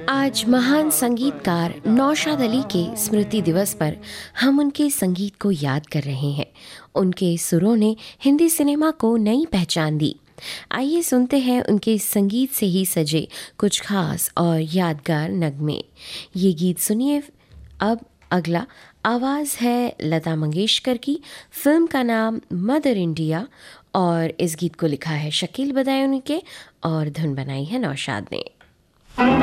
आज महान संगीतकार नौशाद अली के स्मृति दिवस पर हम उनके संगीत को याद कर रहे हैं। उनके सुरों ने हिंदी सिनेमा को नई पहचान दी। आइए सुनते हैं उनके संगीत से ही सजे कुछ खास और यादगार नगमे। ये गीत सुनिए। अब अगला आवाज़ है लता मंगेशकर की। फिल्म का नाम मदर इंडिया और इस गीत को लिखा है शकील बदायूनी के और धुन बनाई है नौशाद ने।